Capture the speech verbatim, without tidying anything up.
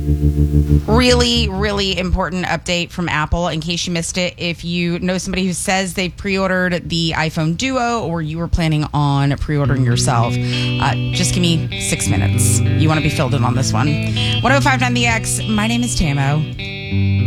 Really, really important update from Apple in case you missed it. If you know somebody who says they've pre-ordered the iPhone Duo or you were planning on pre-ordering yourself, uh, just give me six minutes. You want to be filled in on this one. one oh five point nine The X. My name is Tamo.